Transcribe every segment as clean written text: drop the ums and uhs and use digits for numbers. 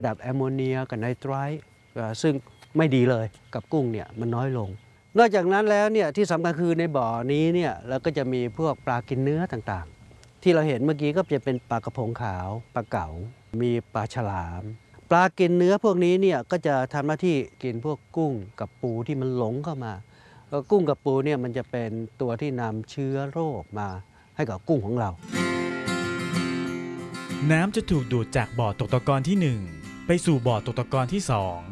ระดับแอมโมเนียกับไนไตรท์ซึ่งไม่ดีเลยกับกุ้งเนี่ยมันน้อยลงนอกจากนั้นแล้วเนี่ยที่สำคัญคือในบ่อนี้เนี่ยเราก็จะมีพวกปลากินเนื้อต่างๆที่เราเห็นเมื่อกี้ก็จะเป็นปลากระพงขาวปลาเก๋ามีปลาฉลามปลากินเนื้อพวกนี้เนี่ยก็จะทำหน้าที่กินพวกกุ้งกับปูที่มันหลงเข้ามากุ้งกับปูเนี่ยมันจะเป็นตัวที่นำเชื้อโรคมาให้กับกุ้งของเราน้ำจะถูกดูดจากบ่อตกตะกอนที่ 1ไปสู่บ่อตกตะกอนที่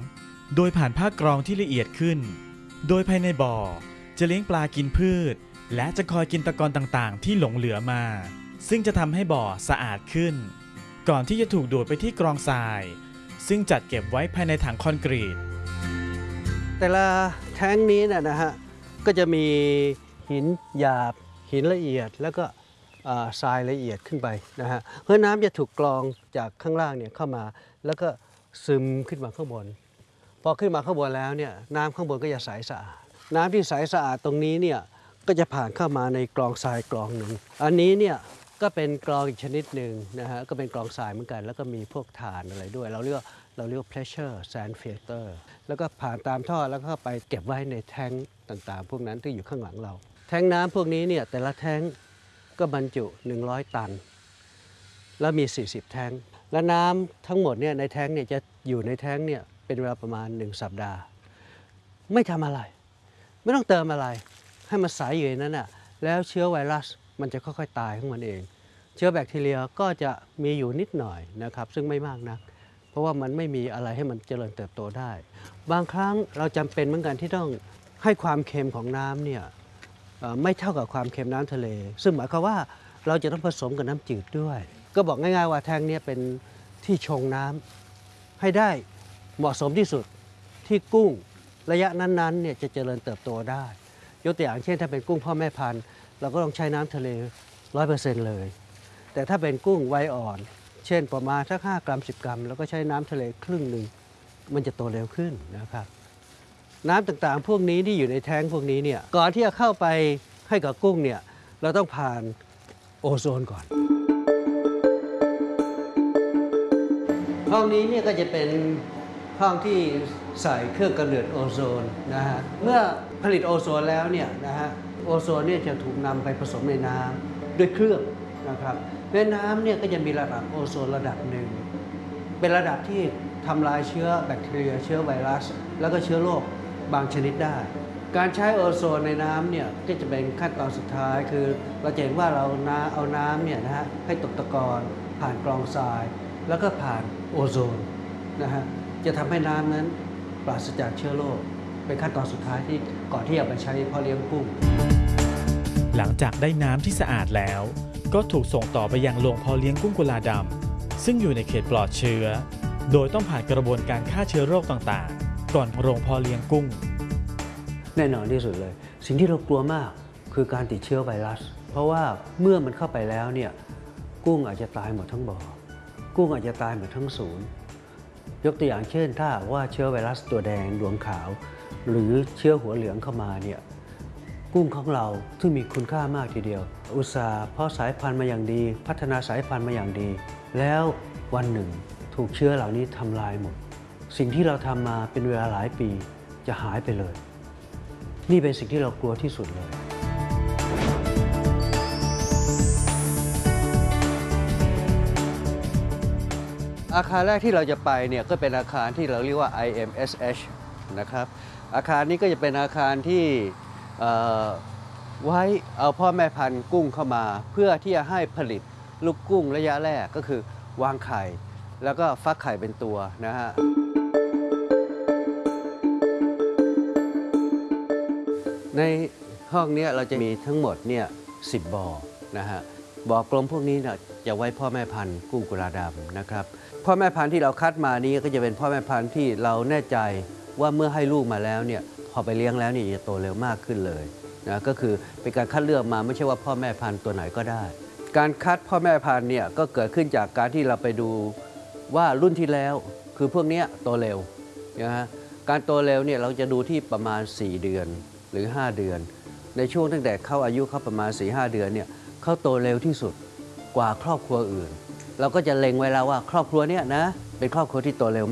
2โดยผ่านผ้ากรองที่ละเอียดขึ้นโดยภายในบ่อจะเลี้ยงปลากินพืชและจะคอยกินตะกอนต่างๆที่หลงเหลือมาซึ่งจะทำให้บ่อสะอาดขึ้นก่อนที่จะถูกดูดไปที่กรองทรายซึ่งจัดเก็บไว้ภายในถังคอนกรีตแต่ละแท้งนี้นะฮะก็จะมีหินหยาบหินละเอียดแล้วก็ทรายละเอียดขึ้นไปนะฮะเพื่อน้ำจะถูกกรองจากข้างล่างเนี่ยเข้ามาแล้วก็ซึมขึ้นมาข้างบนพอขึ้นมาข้างบนแล้วเนี่ยน้ำข้างบนก็จะใสสะอาดน้ำที่ใสสะอาดตรงนี้เนี่ยก็จะผ่านเข้ามาในกรองทรายกรองหนึ่งอันนี้เนี่ยก็เป็นกรองอีกชนิดหนึ่งนะฮะก็เป็นกรองทรายเหมือนกันแล้วก็มีพวกถ่านอะไรด้วยเราเรียกว่า pressure sand filter แล้วก็ผ่านตามท่อแล้วก็ไปเก็บไว้ในแท้งต่างๆพวกนั้นที่อยู่ข้างหลังเราแท้งน้ำพวกนี้เนี่ยแต่ละแท้งก็บรรจุ100 ตันแล้วมี40แท้งและน้ำทั้งหมดเนี่ยในแท้งเนี่ยจะอยู่ในแท้งเนี่ยเป็นเวลาประมาณ1 สัปดาห์ไม่ทำอะไรไม่ต้องเติมอะไรให้มันใสอยู่ในนั้นน่ะแล้วเชื้อไวรัสมันจะค่อยๆตายของมันเองเชื้อแบคทีเรียก็จะมีอยู่นิดหน่อยนะครับซึ่งไม่มากนักเพราะว่ามันไม่มีอะไรให้มันเจริญเติบโตได้บางครั้งเราจำเป็นเหมือนกันที่ต้องให้ความเค็มของน้ำเนี่ยไม่เท่ากับความเค็มน้ำทะเลซึ่งหมายความว่าเราจะต้องผสมกับน้ำจืดด้วยก็บอกง่ายๆว่าแท้งนี้เป็นที่ชงน้ำให้ได้เหมาะสมที่สุดที่กุ้งระยะนั้นๆเนี่ยจะเจริญเติบโตได้ยกตัวอย่างเช่นถ้าเป็นกุ้งพ่อแม่พันธุ์เราก็ต้องใช้น้ำทะเล 100% เลยแต่ถ้าเป็นกุ้งวัยอ่อนเช่นประมาณสัก5 กรัม 10 กรัมแล้วก็ใช้น้ำทะเลครึ่งหนึ่งมันจะโตเร็วขึ้นนะครับน้ำต่างๆพวกนี้ที่อยู่ในแท้งพวกนี้เนี่ยก่อนที่จะเข้าไปให้กับกุ้งเนี่ยเราต้องผ่านโอโซนก่อนห้องนี้เนี่ยก็จะเป็นห้องที่ใส่เครื่องกำเนิดโอโซนนะฮะเมื่อผลิตโอโซนแล้วเนี่ยนะฮะโอโซนเนี่ยจะถูกนำไปผสมในน้ำด้วยเครื่องนะครับในน้ำเนี่ยก็จะมีระดับโอโซนระดับหนึ่งเป็นระดับที่ทำลายเชื้อแบคทีเรียเชื้อไวรัสแล้วก็เชื้อโรคบางชนิดได้การใช้โอโซนในน้ำเนี่ยก็จะเป็นขั้นตอนสุดท้ายคือเราจะเห็นว่าเราเอาน้ำเนี่ยนะฮะให้ตกตะกอนผ่านกรองทรายแล้วก็ผ่านโอโซนนะฮะจะทำให้น้ำนั้นปราศจากเชื้อโรคเป็นขั้นตอนสุดท้ายที่ก่อนที่จะไปใช้เพาะเลี้ยงกุ้งหลังจากได้น้ำที่สะอาดแล้วก็ถูกส่งต่อไปยังโรงเพาะเลี้ยงกุ้งกุลาดำซึ่งอยู่ในเขตปลอดเชื้อโดยต้องผ่านกระบวนการฆ่าเชื้อโรคต่างๆก่อนโรงเพาะเลี้ยงกุ้งแน่นอนที่สุดเลยสิ่งที่เรากลัวมากคือการติดเชื้อไวรัสเพราะว่าเมื่อมันเข้าไปแล้วเนี่ยกุ้งอาจจะตายหมดทั้งบ่อกุ้งอาจจะตายหมดทั้งศูนย์ยกตัวอย่างเช่นถ้าว่าเชื้อไวรัสตัวแดงดวงขาวหรือเชื้อหัวเหลืองเข้ามาเนี่ยกุ้งของเราซึ่งมีคุณค่ามากทีเดียวอุตสาห์เพาะสายพันธุ์มาอย่างดีพัฒนาสายพันธุ์มาอย่างดีแล้ววันหนึ่งถูกเชื้อเหล่านี้ทำลายหมดสิ่งที่เราทำมาเป็นเวลาหลายปีจะหายไปเลยนี่เป็นสิ่งที่เรากลัวที่สุดเลยอาคารแรกที่เราจะไปเนี่ยก็เป็นอาคารที่เราเรียกว่า IMSH นะครับอาคารนี้ก็จะเป็นอาคารที่ไว้เอาพ่อแม่พันธุ์กุ้งเข้ามาเพื่อที่จะให้ผลิตลูกกุ้งระยะแรกก็คือวางไข่แล้วก็ฟักไข่เป็นตัวนะฮะในห้องนี้เราจะมีทั้งหมดเนี่ย10 บ่อนะฮะบ่อกลมพวกนี้เนี่ยจะไว้พ่อแม่พันธุ์กุ้งกุลาดำนะครับพ่อแม่พันธุ์ที่เราคัดมานี้ก็จะเป็นพ่อแม่พันธุ์ที่เราแน่ใจว่าเมื่อให้ลูกมาแล้วเนี่ยพอไปเลี้ยงแล้วนี่จะโตเร็วมากขึ้นเลยนะก็คือเป็นการคัดเลือกมาไม่ใช่ว่าพ่อแม่พันธุ์ตัวไหนก็ได้การคัดพ่อแม่พันธุ์เนี่ยก็เกิดขึ้นจากการที่เราไปดูว่ารุ่นที่แล้วคือพวกนี้โตเร็วนะฮะการโตเร็วเนี่ยเราจะดูที่ประมาณ4 เดือนหรือ5 เดือนในช่วงตั้งแต่เข้าอายุเขาประมาณ 4-5 เดือนเนี่ยเขาโตเร็วที่สุดกว่าครอบครัวอื่นเราก็จะเล็งไว้แล้วว่าครอบครัวเนี้ยนะเป็นครอบครัวที่โตเร็ว